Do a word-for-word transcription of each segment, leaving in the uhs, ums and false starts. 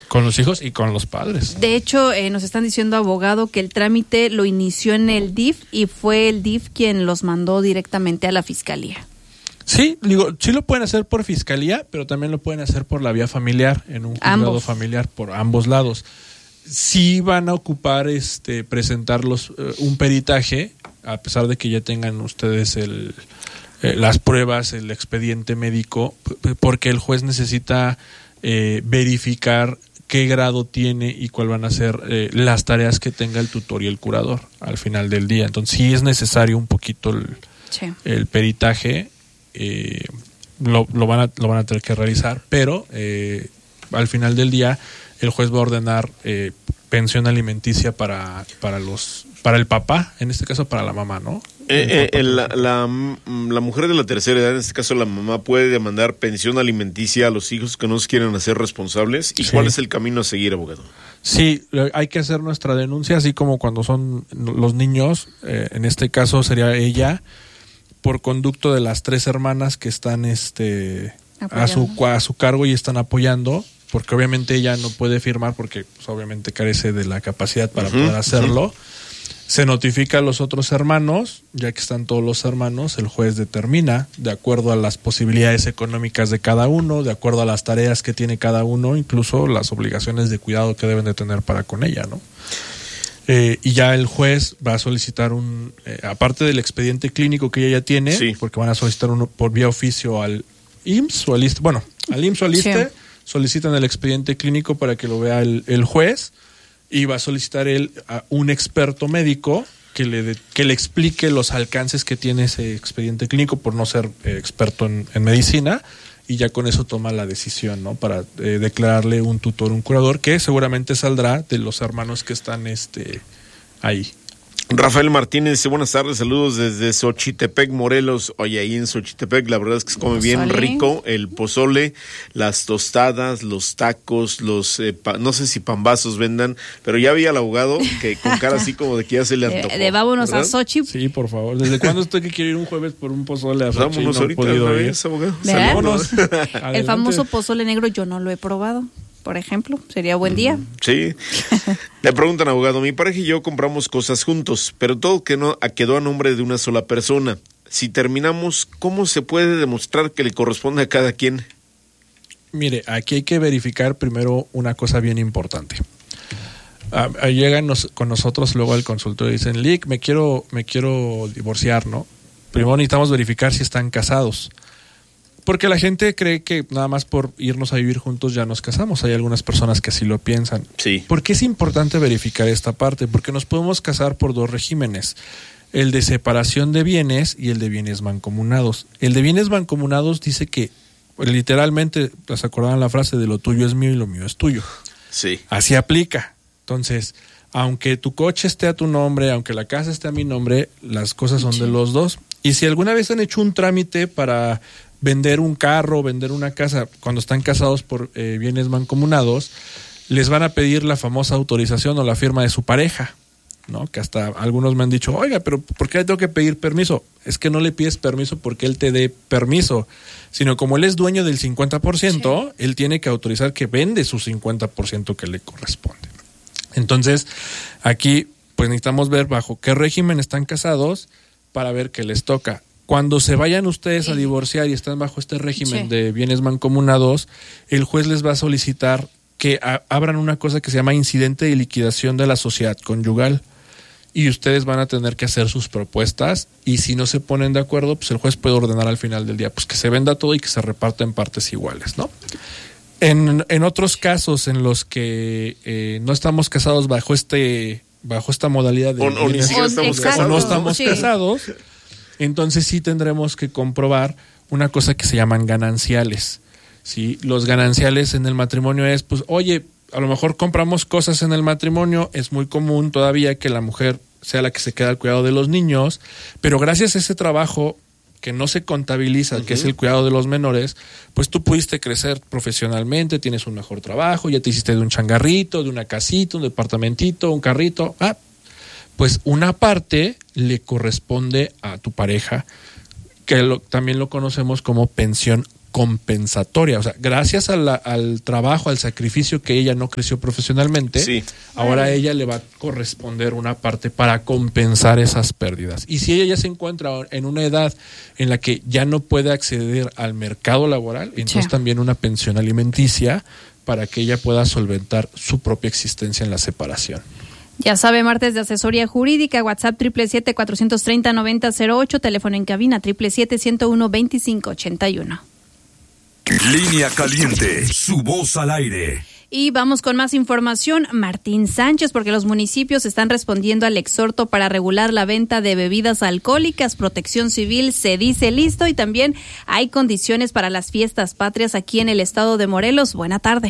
Con los hijos y con los padres. De hecho, eh, nos están diciendo, abogado, que el trámite lo inició en el D I F y fue el D I F quien los mandó directamente a la fiscalía. Sí, digo, sí lo pueden hacer por fiscalía, pero también lo pueden hacer por la vía familiar, en un juzgado familiar, por ambos lados. Sí van a ocupar este presentarlos eh, un peritaje, a pesar de que ya tengan ustedes el eh, las pruebas, el expediente médico, p- porque el juez necesita eh, verificar qué grado tiene y cuál van a ser eh, las tareas que tenga el tutor y el curador al final del día. Entonces sí es necesario un poquito el, sí. el peritaje, eh, lo, lo, van a, lo van a tener que realizar, pero eh, al final del día el juez va a ordenar eh, pensión alimenticia para, para los para el papá, en este caso para la mamá, ¿no? Eh, eh, la, la, la mujer de la tercera edad, en este caso la mamá, puede demandar pensión alimenticia a los hijos que no se quieren hacer responsables. ¿Y sí. cuál es el camino a seguir, abogado? Sí, hay que hacer nuestra denuncia, así como cuando son los niños, eh, en este caso sería ella, por conducto de las tres hermanas que están este a su, a su cargo y están apoyando, porque obviamente ella no puede firmar porque pues, obviamente carece de la capacidad para uh-huh, poder hacerlo. Uh-huh. Se notifica a los otros hermanos, ya que están todos los hermanos, el juez determina, de acuerdo a las posibilidades económicas de cada uno, de acuerdo a las tareas que tiene cada uno, incluso las obligaciones de cuidado que deben de tener para con ella, ¿no? Eh, y ya el juez va a solicitar un, eh, aparte del expediente clínico que ella ya tiene, sí. porque van a solicitar uno por vía oficio al I M S S o al I S S S T E, bueno, al I M S S S o al I S S S T E, sí. solicitan el expediente clínico para que lo vea el, el juez, y va a solicitar él a un experto médico que le de, que le explique los alcances que tiene ese expediente clínico por no ser eh, experto en, en medicina, y ya con eso toma la decisión, ¿no? Para eh, declararle un tutor, un curador, que seguramente saldrá de los hermanos que están este ahí. Rafael Martínez dice, buenas tardes, saludos desde Xochitepec, Morelos. Oye, ahí en Xochitepec la verdad es que se come bien rico el pozole, las tostadas, los tacos, los, eh, pa, no sé si pambazos vendan, pero ya vi al abogado que con cara así como de que ya se le antojó. De, de vámonos ¿verdad? A Xochi. Sí, por favor. ¿Desde cuándo estoy que quiero ir un jueves por un pozole a Xochi? Vámonos no ahorita, ¿no vez, abogado? Vámonos. El famoso pozole negro yo no lo he probado. Por ejemplo, sería buen día. Sí. Le preguntan, abogado, mi pareja y yo compramos cosas juntos, pero todo quedó, quedó a nombre de una sola persona. Si terminamos, ¿cómo se puede demostrar que le corresponde a cada quien? Mire, aquí hay que verificar primero una cosa bien importante. Ah, llegan nos, con nosotros luego al consultorio y dicen, Lick, me quiero, me quiero divorciar, ¿no? Primero necesitamos verificar si están casados. Porque la gente cree que nada más por irnos a vivir juntos ya nos casamos. Hay algunas personas que así lo piensan. Sí. ¿Por qué es importante verificar esta parte? Porque nos podemos casar por dos regímenes. El de separación de bienes y el de bienes mancomunados. El de bienes mancomunados dice que, literalmente, ¿se acordaban la frase de lo tuyo es mío y lo mío es tuyo? Sí. Así aplica. Entonces, aunque tu coche esté a tu nombre, aunque la casa esté a mi nombre, las cosas son sí. de los dos. Y si alguna vez han hecho un trámite para vender un carro, vender una casa, cuando están casados por eh, bienes mancomunados, les van a pedir la famosa autorización o la firma de su pareja, ¿no? Que hasta algunos me han dicho, oiga, pero ¿por qué le tengo que pedir permiso? Es que no le pides permiso porque él te dé permiso, sino como él es dueño del cincuenta por ciento, sí. él tiene que autorizar que vende su cincuenta por ciento que le corresponde. Entonces, aquí pues necesitamos ver bajo qué régimen están casados para ver qué les toca. Cuando se vayan ustedes a divorciar y están bajo este régimen sí. de bienes mancomunados, el juez les va a solicitar que a, abran una cosa que se llama incidente de liquidación de la sociedad conyugal, y ustedes van a tener que hacer sus propuestas, y si no se ponen de acuerdo, pues el juez puede ordenar al final del día pues que se venda todo y que se reparta en partes iguales, ¿no? En, en otros casos en los que eh, no estamos casados bajo este bajo esta modalidad de o, o ni siquiera estamos casados, o no estamos sí. casados, entonces sí tendremos que comprobar una cosa que se llaman gananciales. ¿Sí? Los gananciales en el matrimonio es, pues, oye, a lo mejor compramos cosas en el matrimonio, es muy común todavía que la mujer sea la que se queda al cuidado de los niños, pero gracias a ese trabajo que no se contabiliza, uh-huh. que es el cuidado de los menores, pues tú pudiste crecer profesionalmente, tienes un mejor trabajo, ya te hiciste de un changarrito, de una casita, un departamentito, un carrito, ah, pues una parte le corresponde a tu pareja, que lo, también lo conocemos como pensión compensatoria, o sea, gracias a la, al trabajo, al sacrificio que ella no creció profesionalmente, sí. ahora a ella le va a corresponder una parte para compensar esas pérdidas. Y si ella ya se encuentra en una edad en la que ya no puede acceder al mercado laboral, entonces sí. también una pensión alimenticia para que ella pueda solventar su propia existencia en la separación. Ya sabe, martes de asesoría jurídica, WhatsApp siete siete siete, cuatro tres cero, nueve cero cero ocho, teléfono en cabina siete siete siete, ciento uno, veinticinco ochenta y uno. Línea Caliente, su voz al aire. Y vamos con más información. Martín Sánchez, porque los municipios están respondiendo al exhorto para regular la venta de bebidas alcohólicas. Protección Civil se dice listo y también hay condiciones para las fiestas patrias aquí en el estado de Morelos. Buena tarde.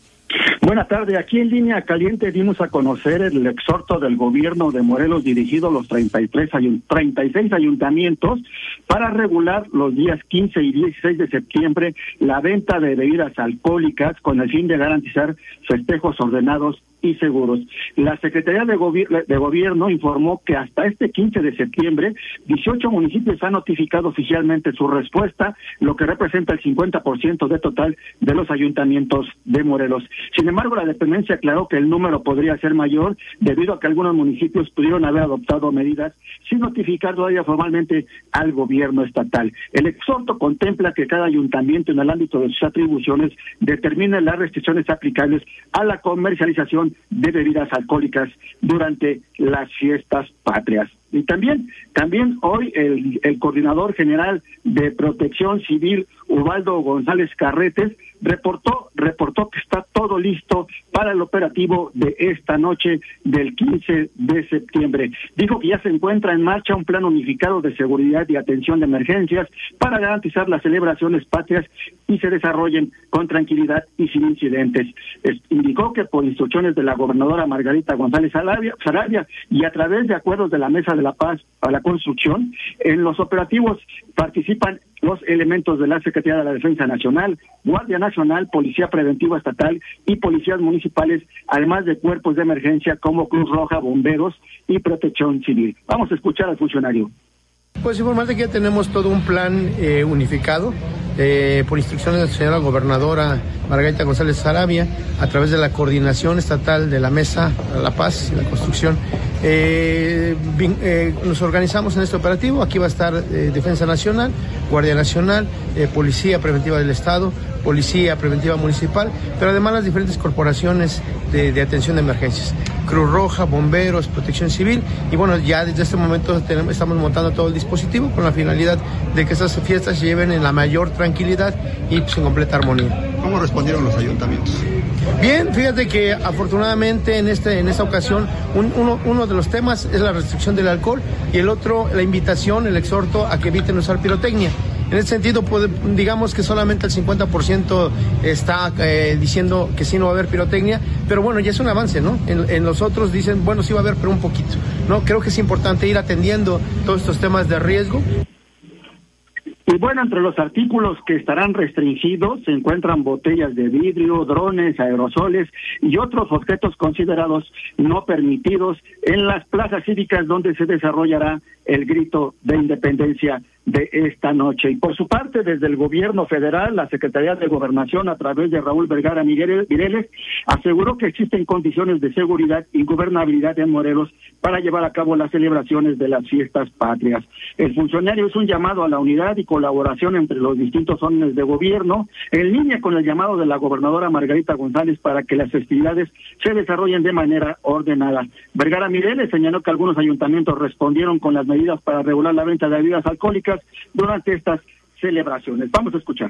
Buenas tardes. Aquí en Línea Caliente dimos a conocer el exhorto del gobierno de Morelos dirigido a los treinta y tres, treinta y seis ayuntamientos para regular los días quince y dieciséis de septiembre la venta de bebidas alcohólicas con el fin de garantizar festejos ordenados y seguros. La Secretaría de, Gobi- de Gobierno informó que hasta este quince de septiembre, dieciocho municipios han notificado oficialmente su respuesta, lo que representa el cincuenta por ciento de total de los ayuntamientos de Morelos. Sin embargo, la dependencia aclaró que el número podría ser mayor debido a que algunos municipios pudieron haber adoptado medidas sin notificar todavía formalmente al gobierno estatal. El exhorto contempla que cada ayuntamiento en el ámbito de sus atribuciones determine las restricciones aplicables a la comercialización de bebidas alcohólicas durante las fiestas patrias. Y también, también hoy el, el coordinador general de Protección Civil, Ubaldo González Carretes, reportó, reportó que está todo listo para el operativo de esta noche del quince de septiembre. Dijo que ya se encuentra en marcha un plan unificado de seguridad y atención de emergencias para garantizar las celebraciones patrias y se desarrollen con tranquilidad y sin incidentes. Es, indicó que por instrucciones de la gobernadora Margarita González Sarabia y a través de acuerdos de la Mesa de la Paz para la Construcción, en los operativos participan los elementos de la Secretaría de la Defensa Nacional, Guardia Nacional, Policía Preventiva Estatal y policías municipales, además de cuerpos de emergencia como Cruz Roja, bomberos y Protección Civil. Vamos a escuchar al funcionario. Pues informarte que ya tenemos todo un plan eh, unificado eh, por instrucciones de la señora gobernadora Margarita González Sarabia, a través de la coordinación estatal de la Mesa para la Paz y la Construcción. Eh, bin, eh, nos organizamos en este operativo. Aquí va a estar eh, Defensa Nacional, Guardia Nacional, eh, Policía Preventiva del Estado, Policía Preventiva Municipal, pero además las diferentes corporaciones de, de atención de emergencias, Cruz Roja, Bomberos, Protección Civil, y bueno, ya desde este momento tenemos, estamos montando todo el dispositivo con la finalidad de que estas fiestas se lleven en la mayor tranquilidad y pues, en completa armonía. ¿Cómo respondieron los ayuntamientos? Bien, fíjate que afortunadamente en este en esta ocasión un, uno, uno de los temas es la restricción del alcohol y el otro la invitación, el exhorto a que eviten usar pirotecnia. En ese sentido, pues, digamos que solamente el cincuenta por ciento está eh, diciendo que sí no va a haber pirotecnia, pero bueno, ya es un avance, ¿no? En, en los otros dicen, bueno, sí va a haber, pero un poquito, ¿no? Creo que es importante ir atendiendo todos estos temas de riesgo. Y bueno, entre los artículos que estarán restringidos se encuentran botellas de vidrio, drones, aerosoles y otros objetos considerados no permitidos en las plazas cívicas donde se desarrollará el grito de independencia de esta noche. Y por su parte, desde el gobierno federal, la Secretaría de Gobernación, a través de Raúl Vergara Mireles, aseguró que existen condiciones de seguridad y gobernabilidad en Morelos para llevar a cabo las celebraciones de las fiestas patrias. El funcionario hizo un llamado a la unidad y colaboración entre los distintos órdenes de gobierno, en línea con el llamado de la gobernadora Margarita González para que las festividades se desarrollen de manera ordenada. Vergara Mireles señaló que algunos ayuntamientos respondieron con las medidas para regular la venta de bebidas alcohólicas durante estas celebraciones. Vamos a escuchar.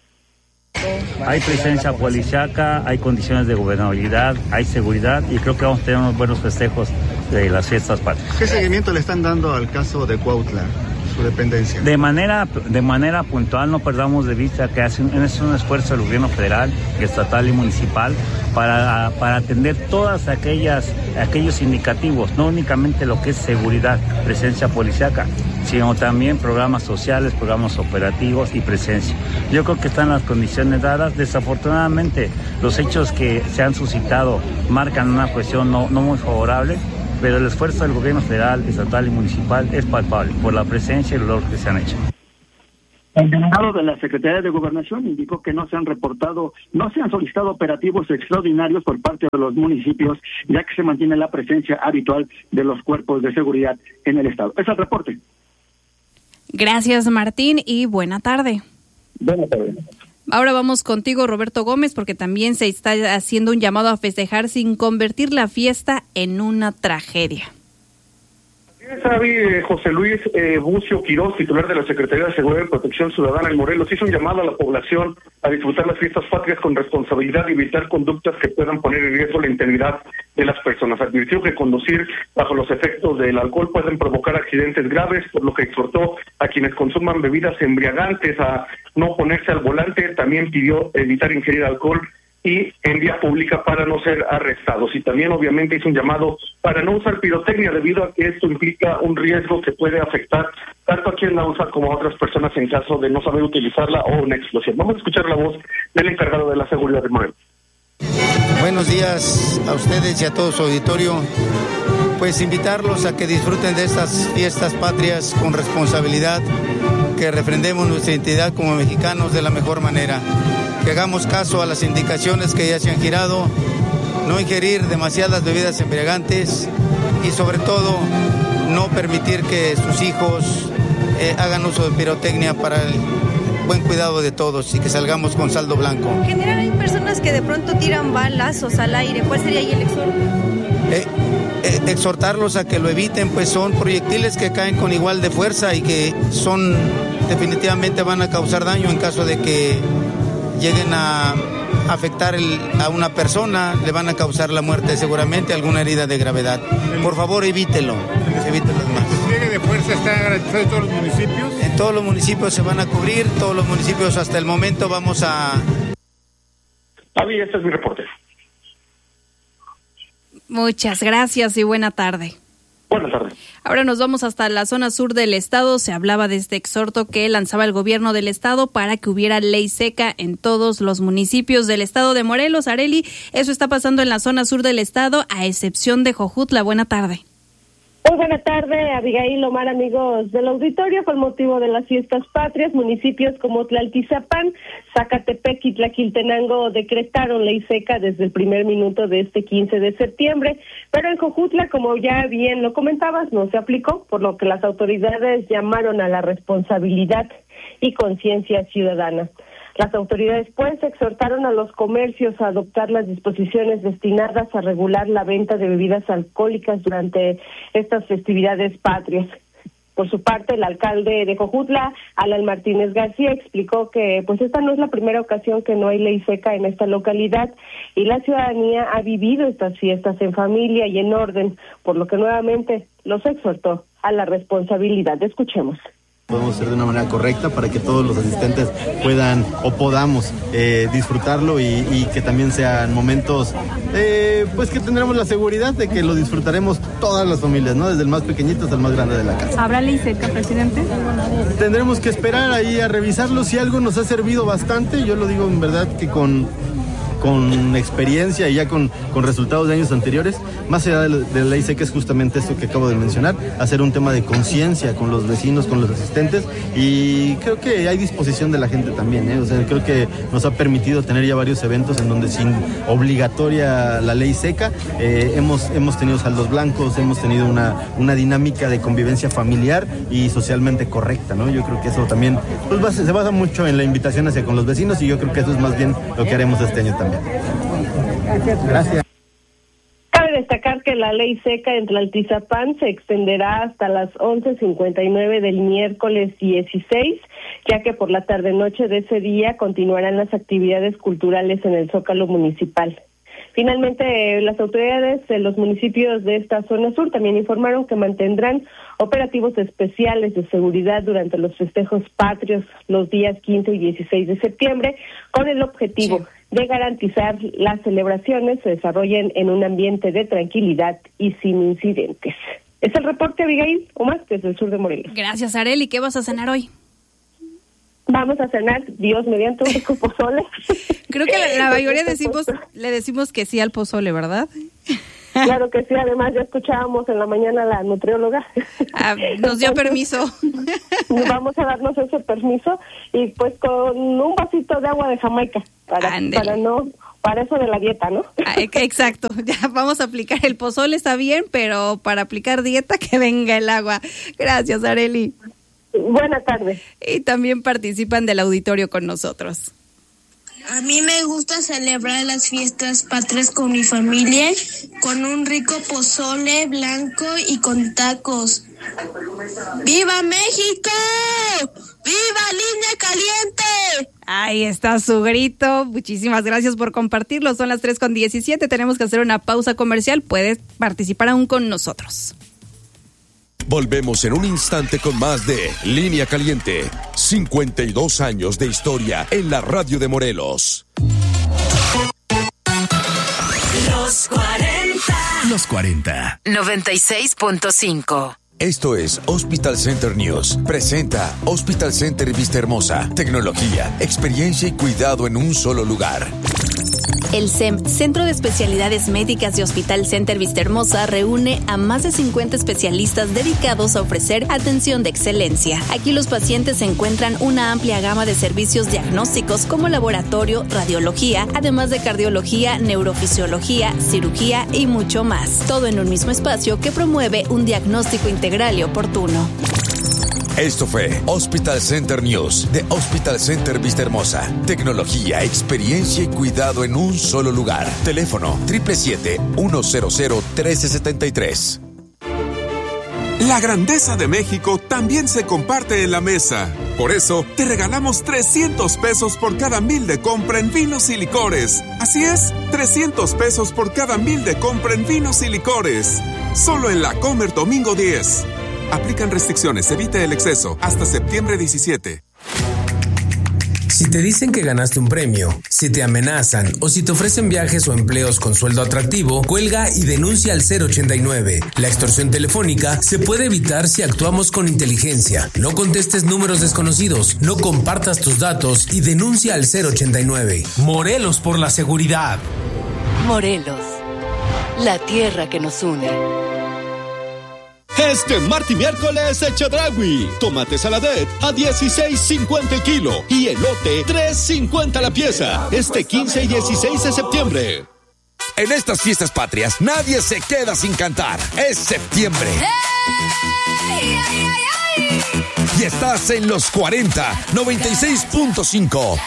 Hay presencia policíaca, hay condiciones de gobernabilidad, hay seguridad y creo que vamos a tener unos buenos festejos de las fiestas patrias. ¿Qué seguimiento le están dando al caso de Cuautla, su dependencia? De manera de manera puntual, no perdamos de vista que hace un, es un esfuerzo del gobierno federal, estatal y municipal para, para atender todas aquellas aquellos indicativos, no únicamente lo que es seguridad, presencia policíaca, sino también programas sociales, programas operativos y presencia. Yo creo que están las condiciones dadas. Desafortunadamente, los hechos que se han suscitado marcan una cuestión no, no muy favorable, pero el esfuerzo del gobierno federal, estatal y municipal es palpable por la presencia y el logro que se han hecho. El delegado de la Secretaría de Gobernación indicó que no se han reportado, no se han solicitado operativos extraordinarios por parte de los municipios, ya que se mantiene la presencia habitual de los cuerpos de seguridad en el estado. Es el reporte. Gracias, Martín, y buena tarde. Buenas tardes. Ahora vamos contigo, Roberto Gómez, porque también se está haciendo un llamado a festejar sin convertir la fiesta en una tragedia. Sabe José Luis eh, Bucio Quiroz, titular de la Secretaría de Seguridad y Protección Ciudadana en Morelos, hizo un llamado a la población a disfrutar las fiestas patrias con responsabilidad y evitar conductas que puedan poner en riesgo la integridad de las personas. Advirtió que conducir bajo los efectos del alcohol pueden provocar accidentes graves, por lo que exhortó a quienes consuman bebidas embriagantes a no ponerse al volante. También pidió evitar ingerir alcohol y en vía pública para no ser arrestados. Y también obviamente hizo un llamado para no usar pirotecnia, debido a que esto implica un riesgo que puede afectar tanto a quien la usa como a otras personas en caso de no saber utilizarla o una explosión. Vamos a escuchar la voz del encargado de la seguridad de Morelos. Buenos días a ustedes y a todo su auditorio. Pues invitarlos a que disfruten de estas fiestas patrias con responsabilidad, que refrendemos nuestra identidad como mexicanos de la mejor manera, que hagamos caso a las indicaciones que ya se han girado, no ingerir demasiadas bebidas embriagantes y sobre todo no permitir que sus hijos eh, hagan uso de pirotecnia, para el buen cuidado de todos y que salgamos con saldo blanco. En general hay personas que de pronto tiran balazos al aire. ¿Cuál sería ahí el exhorto? Eh, eh, exhortarlos a que lo eviten, pues son proyectiles que caen con igual de fuerza y que son definitivamente van a causar daño en caso de que lleguen a afectar el, a una persona, le van a causar la muerte seguramente, alguna herida de gravedad. Por favor, evítelo, evítelo más. ¿El despliegue de fuerza está garantizado en todos los municipios? En todos los municipios se van a cubrir, todos los municipios hasta el momento vamos a... Avi, este es mi reporte. Muchas gracias y buena tarde. Buenas tardes. Ahora nos vamos hasta la zona sur del estado. Se hablaba de este exhorto que lanzaba el gobierno del estado para que hubiera ley seca en todos los municipios del estado de Morelos. Areli, eso está pasando en la zona sur del estado, a excepción de Jojutla. Buena tarde. Muy buena tarde, Abigail, Omar, amigos del auditorio. Con motivo de las fiestas patrias, municipios como Tlaltizapán, Zacatepec y Tlaquiltenango decretaron ley seca desde el primer minuto de este quince de septiembre, pero en Jojutla, como ya bien lo comentabas, no se aplicó, por lo que las autoridades llamaron a la responsabilidad y conciencia ciudadana. Las autoridades, pues, exhortaron a los comercios a adoptar las disposiciones destinadas a regular la venta de bebidas alcohólicas durante estas festividades patrias. Por su parte, el alcalde de Jojutla, Alan Martínez García, explicó que pues esta no es la primera ocasión que no hay ley seca en esta localidad y la ciudadanía ha vivido estas fiestas en familia y en orden, por lo que nuevamente los exhortó a la responsabilidad. Escuchemos. Podemos hacer de una manera correcta para que todos los asistentes puedan o podamos eh, disfrutarlo y, y que también sean momentos eh, pues que tendremos la seguridad de que lo disfrutaremos todas las familias, ¿no? Desde el más pequeñito hasta el más grande de la casa. ¿Habrá ley seca, presidente? Tendremos que esperar ahí a revisarlo. Si algo nos ha servido bastante, yo lo digo en verdad que con con experiencia y ya con, con resultados de años anteriores, más allá de la, de la ley seca es justamente esto que acabo de mencionar, hacer un tema de conciencia con los vecinos, con los asistentes, y creo que hay disposición de la gente también, ¿eh? O sea, creo que nos ha permitido tener ya varios eventos en donde sin obligatoria la ley seca, eh, hemos, hemos tenido saldos blancos, hemos tenido una, una dinámica de convivencia familiar y socialmente correcta, ¿no? Yo creo que eso también pues, basa, se basa mucho en la invitación hacia con los vecinos y yo creo que eso es más bien lo que haremos este año también. Gracias. Cabe destacar que la ley seca en Tlaltizapán se extenderá hasta las once cincuenta y nueve del miércoles dieciséis, ya que por la tarde-noche de ese día continuarán las actividades culturales en el Zócalo Municipal. Finalmente, las autoridades de los municipios de esta zona sur también informaron que mantendrán operativos especiales de seguridad durante los festejos patrios los días quince y dieciséis de septiembre, con el objetivo sí. de garantizar las celebraciones se desarrollen en un ambiente de tranquilidad y sin incidentes. Es el reporte, Abigail, Omar, desde el sur de Morelos. Gracias, Areli. ¿Qué vas a cenar hoy? Vamos a cenar, Dios mediante, un rico pozole. Creo que la, la mayoría decimos, le decimos que sí al pozole, ¿verdad? Claro que sí, además ya escuchábamos en la mañana a la nutrióloga. Ah, nos dio permiso. Vamos a darnos ese permiso y pues con un vasito de agua de Jamaica para, para no... Para eso de la dieta, ¿no? Ah, exacto, ya vamos a aplicar el pozole, está bien, pero para aplicar dieta que venga el agua. Gracias, Arely. Buenas tardes. Y también participan del auditorio con nosotros. A mí me gusta celebrar las fiestas patrias con mi familia, con un rico pozole blanco y con tacos. ¡Viva México! ¡Viva Línea Caliente! Ahí está su grito. Muchísimas gracias por compartirlo. Son las tres con diecisiete. Tenemos que hacer una pausa comercial. Puedes participar aún con nosotros. Volvemos en un instante con más de Línea Caliente. cincuenta y dos años de historia en la radio de Morelos. Los cuarenta. Los cuarenta. noventa y seis punto cinco. Esto es Hospital Center News. Presenta Hospital Center Vista Hermosa. Tecnología, experiencia y cuidado en un solo lugar. El C E M, Centro de Especialidades Médicas de Hospital Center Vista Hermosa, reúne a más de cincuenta especialistas dedicados a ofrecer atención de excelencia. Aquí los pacientes encuentran una amplia gama de servicios diagnósticos como laboratorio, radiología, además de cardiología, neurofisiología, cirugía y mucho más. Todo en un mismo espacio que promueve un diagnóstico integral y oportuno. Esto fue Hospital Center News de Hospital Center Vista Hermosa. Tecnología, experiencia y cuidado en un solo lugar. Teléfono siete siete siete, uno cero cero, uno tres siete tres. La grandeza de México también se comparte en la mesa. Por eso, te regalamos trescientos pesos por cada mil de compra en vinos y licores. Así es, trescientos pesos por cada mil de compra en vinos y licores. Solo en La Comer Domingo diez. Aplican restricciones, evite el exceso. Hasta septiembre diecisiete. Si te dicen que ganaste un premio, si te amenazan o si te ofrecen viajes o empleos con sueldo atractivo, cuelga y denuncia al cero ochenta y nueve. La extorsión telefónica se puede evitar si actuamos con inteligencia. No contestes números desconocidos, no compartas tus datos y denuncia al cero ochenta y nueve. Morelos por la seguridad. Morelos, la tierra que nos une. Este martes y miércoles en Chedraui, tomate saladet a dieciséis cincuenta el kilo y elote tres cincuenta la pieza. Este quince y dieciséis de septiembre. En estas fiestas patrias nadie se queda sin cantar. Es septiembre. ¡Hey! ¡Ay, ay, ay! Y estás en los cuarenta, noventa y seis punto cinco.